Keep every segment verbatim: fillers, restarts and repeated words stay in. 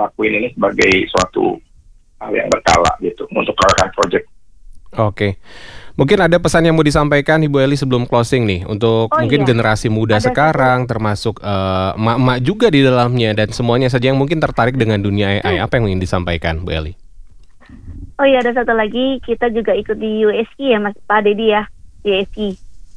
lakuin ini sebagai suatu hal yang berkala gitu untuk keroyokan project. Oke, mungkin ada pesan yang mau disampaikan Ibu Eli sebelum closing nih untuk Oh mungkin iya, generasi muda ada sekarang, termasuk eh, emak-emak juga di dalamnya dan semuanya saja yang mungkin tertarik dengan dunia A I. Apa yang ingin disampaikan Bu Eli? Oh iya, ada satu lagi, kita juga ikut di U S I ya Mas Pak Dedi ya, U S I.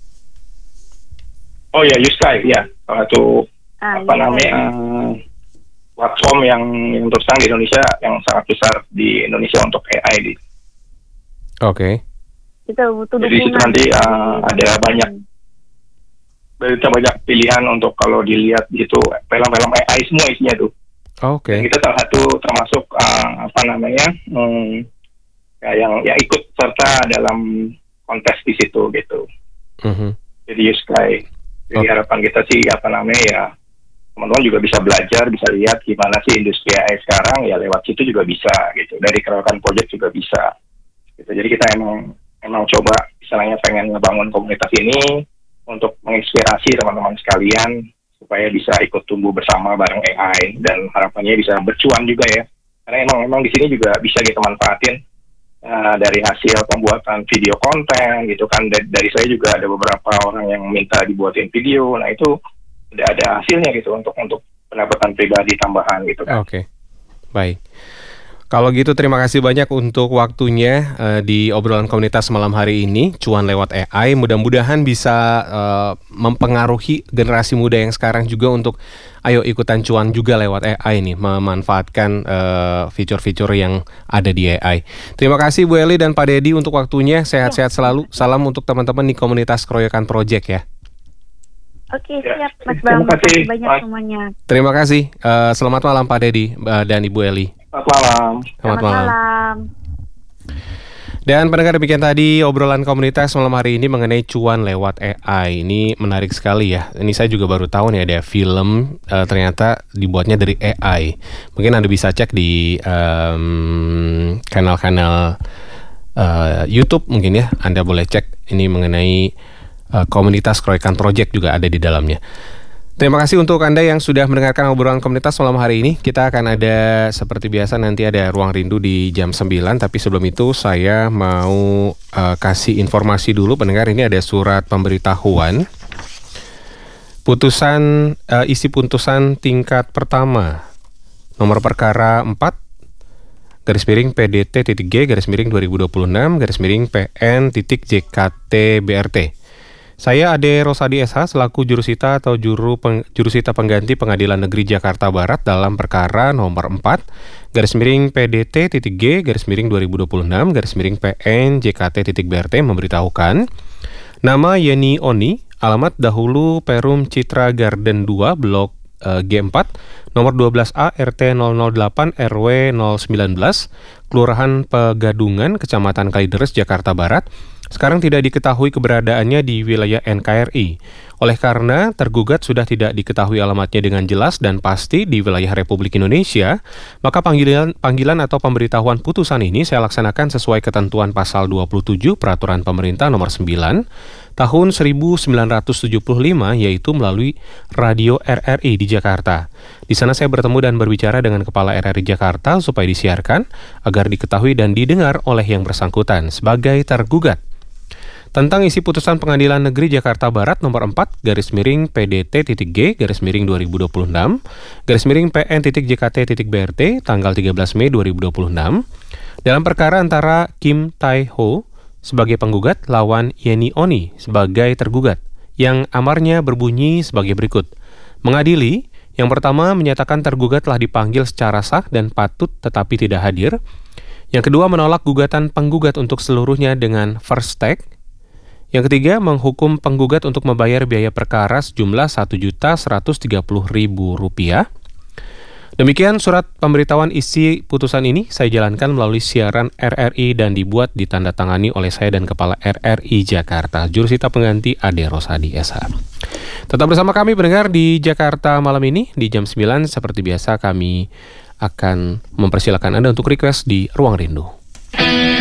Oh ya, Yuskai ya, salah satu Ah, apa iya, namanya uh, platform yang yang terus terang di Indonesia yang sangat besar di Indonesia untuk A I. Di. Oke. Kita butuh Jadi dukungan. itu nanti uh, dari ada teman-teman. banyak banyak banyak pilihan untuk kalau dilihat gitu film-film A I semua isinya tuh. Oke. Dan kita salah satu termasuk uh, apa namanya hmm, ya, yang ya ikut serta dalam kontes di situ gitu. Mhm. Jadi Yuskai. Jadi Oh. harapan kita sih apa namanya ya teman-teman juga bisa belajar, bisa lihat gimana sih industri A I sekarang ya lewat situ juga bisa gitu. Dari keroyokan project juga bisa. Gitu. Jadi kita emang emang coba misalnya pengen ngebangun komunitas ini untuk menginspirasi teman-teman sekalian supaya bisa ikut tumbuh bersama bareng A I dan harapannya bisa bercuan juga ya. Karena emang emang di sini juga bisa kita manfaatin uh, dari hasil pembuatan video konten gitu kan. Dari, dari saya juga ada beberapa orang yang minta dibuatin video. Nah itu udah ada hasilnya gitu untuk untuk pendapatan pribadi tambahan gitu kan. Oke. Baik. Kalau gitu terima kasih banyak untuk waktunya uh, di obrolan komunitas malam hari ini, cuan lewat A I. Mudah-mudahan bisa uh, mempengaruhi generasi muda yang sekarang juga untuk ayo ikutan cuan juga lewat A I nih, memanfaatkan uh, fitur-fitur yang ada di A I. Terima kasih Bu Eli dan Pak Dedi untuk waktunya. Sehat-sehat selalu. Salam untuk teman-teman di komunitas Keroyokan Project ya. Oke, Ya. siap Mas Terima Bram. Terima kasih, kasih banyak Mas. semuanya. Terima kasih. Uh, selamat malam Pak Dedi uh, dan Ibu Eli. Selamat malam. Selamat malam. malam. Dan pendengar, demikian tadi obrolan komunitas malam hari ini mengenai cuan lewat A I. Ini menarik sekali ya. Ini saya juga baru tahu nih ada film uh, ternyata dibuatnya dari A I. Mungkin Anda bisa cek di um, kanal-kanal uh, YouTube mungkin ya. Anda boleh cek ini mengenai uh, komunitas Keroyokan Project juga ada di dalamnya. Terima kasih untuk Anda yang sudah mendengarkan obrolan komunitas malam hari ini. Kita akan ada seperti biasa nanti ada Ruang Rindu di jam sembilan. Tapi sebelum itu saya mau uh, kasih informasi dulu pendengar. Ini ada surat pemberitahuan putusan uh, isi putusan tingkat pertama nomor perkara empat garis miring P D T titik G garis miring dua ribu dua puluh enam garis miring P N titik J K T B R T. Saya Ade Rosadi S H selaku jurusita atau juru peng, jurusita pengganti Pengadilan Negeri Jakarta Barat dalam perkara nomor empat garis miring P D T titik G garis miring dua ribu dua puluh enam garis miring P N J K T titik B R T memberitahukan nama Yeni Oni, alamat dahulu Perum Citra Garden dua Blok eh, G empat nomor dua belas A R T nol nol delapan R W nol satu sembilan Kelurahan Pegadungan Kecamatan Kalideres Jakarta Barat sekarang tidak diketahui keberadaannya di wilayah N K R I. Oleh karena tergugat sudah tidak diketahui alamatnya dengan jelas dan pasti di wilayah Republik Indonesia, maka panggilan panggilan atau pemberitahuan putusan ini saya laksanakan sesuai ketentuan pasal dua puluh tujuh Peraturan Pemerintah Nomor sembilan Tahun seribu sembilan ratus tujuh puluh lima, yaitu melalui Radio R R I di Jakarta. Di sana saya bertemu dan berbicara dengan Kepala R R I Jakarta supaya disiarkan agar diketahui dan didengar oleh yang bersangkutan sebagai tergugat. Tentang isi putusan Pengadilan Negeri Jakarta Barat nomor empat garis miring P D T titik G garis miring dua ribu dua puluh enam garis miring P N titik J K T titik B R T tanggal tiga belas Mei dua ribu dua puluh enam dalam perkara antara Kim Tae Ho sebagai penggugat lawan Yeni Oni sebagai tergugat yang amarnya berbunyi sebagai berikut. Mengadili, yang pertama menyatakan tergugat telah dipanggil secara sah dan patut tetapi tidak hadir. Yang kedua menolak gugatan penggugat untuk seluruhnya dengan first take. Yang ketiga, menghukum penggugat untuk membayar biaya perkara sejumlah satu juta seratus tiga puluh ribu rupiah. Demikian surat pemberitahuan isi putusan ini saya jalankan melalui siaran R R I dan dibuat ditandatangani oleh saya dan Kepala R R I Jakarta, jurusita pengganti Ade Rosadi S H. Tetap bersama kami pendengar di Jakarta malam ini di jam sembilan seperti biasa kami akan mempersilakan Anda untuk request di Ruang Rindu.